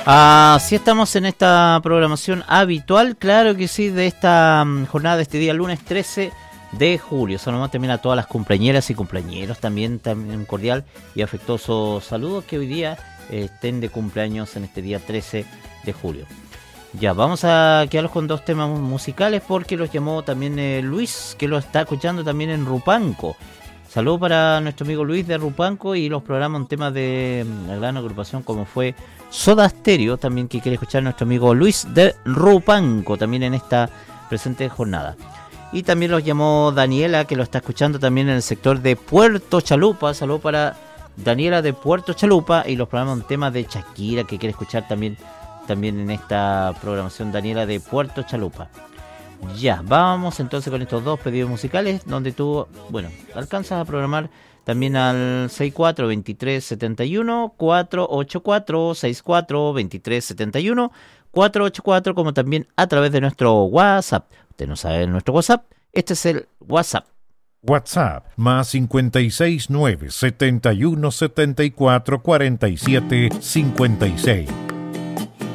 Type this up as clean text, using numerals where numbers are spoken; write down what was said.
Así estamos en esta programación habitual, claro que sí, de esta jornada de este día, lunes 13 de julio. Saludamos también a todas las cumpleañeras y cumpleañeros, también un cordial y afectuoso saludo que hoy día estén de cumpleaños en este día 13 de julio. Ya, vamos a quedarnos con dos temas musicales porque los llamó también Luis, que lo está escuchando también en Rupanco. Saludos para nuestro amigo Luis de Rupanco y los programas en temas de la gran agrupación como fue Soda Stereo, también que quiere escuchar nuestro amigo Luis de Rupanco también en esta presente jornada. Y también los llamó Daniela, que lo está escuchando también en el sector de Puerto Chalupa. Saludos para Daniela de Puerto Chalupa y los programas en temas de Shakira que quiere escuchar también en esta programación, Daniela de Puerto Chalupa. Ya, vamos entonces con estos dos pedidos musicales donde tú, alcanzas a programar también al 64-2371, 484-64-2371, 484, como también a través de nuestro WhatsApp. Usted no sabe nuestro WhatsApp, este es el WhatsApp. WhatsApp, más 569-7174-4756.